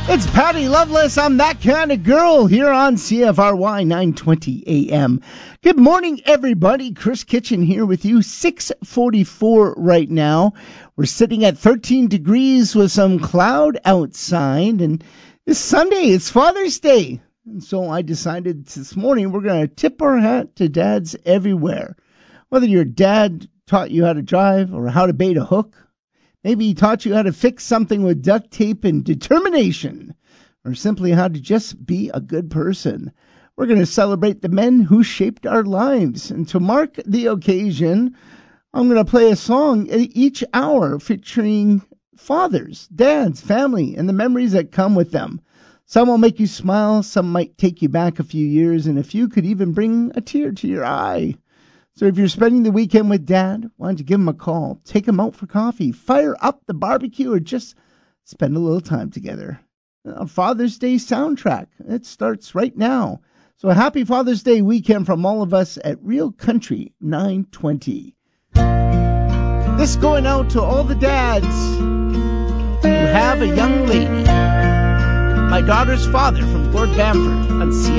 It's Patty Loveless. I'm that kind of girl here on CFRY 920 AM. Good morning, everybody. Chris Kitchen here with you. 6:44 right now. We're sitting at 13 degrees with some cloud outside. And this Sunday, it's Father's Day. And so I decided this morning we're going to tip our hat to dads everywhere. Whether your dad taught you how to drive or how to bait a hook, maybe he taught you how to fix something with duct tape and determination, or simply how to just be a good person. We're going to celebrate the men who shaped our lives. And to mark the occasion, I'm going to play a song each hour featuring fathers, dads, family, and the memories that come with them. Some will make you smile, some might take you back a few years, and a few could even bring a tear to your eye. So if you're spending the weekend with Dad, why don't you give him a call, take him out for coffee, fire up the barbecue, or just spend a little time together. A Father's Day soundtrack. It starts right now. So a happy Father's Day weekend from all of us at Real Country 920. This going out to all the dads who have a young lady. My daughter's father from Gord Bamford on CFRY.